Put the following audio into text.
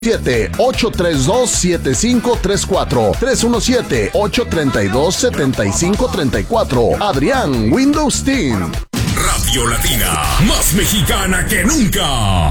317-832-7534. 317-832-7534. Adrián Windows Team. Radio Latina, más mexicana que nunca.